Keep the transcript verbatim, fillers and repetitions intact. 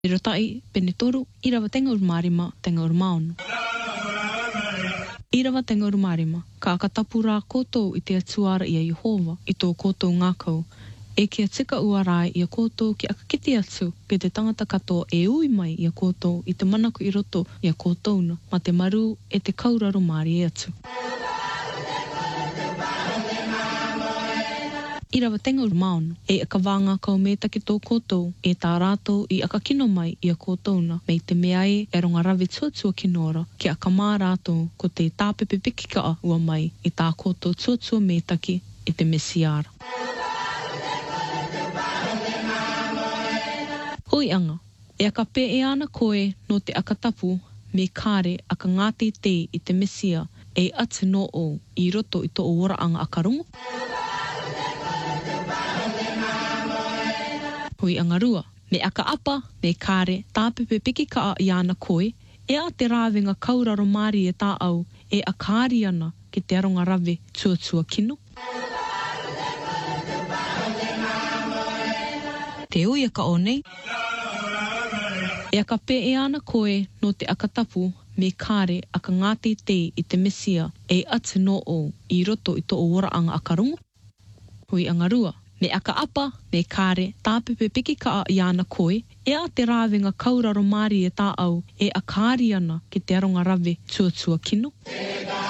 E rotai pene toru, i rawa tenga uru marima, tenga uru maono. I rawa tenga uru marima, ka akatapu rā koutou i te atuara i a Yehova, i tō koutou ngākau. E kia tika ua rai i a koutou ki akakiti atu, ke te tangata katoa e ui mai i a koutou, i te manaku i roto i a koutouna, ma te maru e te kauraro māri e atu. I rawa tenga uru maono, e aka wāngā kau meta ki tō koutou, e tā rātou i aka kino mai i a koutouna, mei te mea e e ronga rawe tuatua kinora, ki aka mā rātou ko te tāpepe pikikaa ua mai i tā koutou tuatua metaki i te mesiara. Oi anga, e aka pe e ana koe no te akatapu me kāre aka ngāti te i te mesia e atu no o i roto i tō ora anga akarungu. Hui angarua, me aka apa, me kāre, tāpepe piki kaa i ana koe, e a te rāwenga kauraro māri e tā au, e a kāri ana ki te aronga rawe tuatua kino. Te ui aka o nei. E aka pe e ana koe no te akatapu, me kāre aka ngāti te i te mesia, e atu no o i roto i tō ora anga akarungu. Hui angarua. Me aka apa, me kāre, tāpepe piki kaa i ana koe, e a te rāwenga kauraro māri e tā au, e a kāri ana ki te aronga rawe tuatua kino.